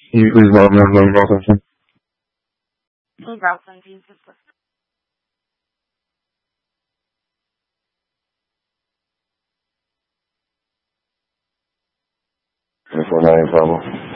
Can you please let me know about something? Ralph and Jeans is listening. Before 9 problem.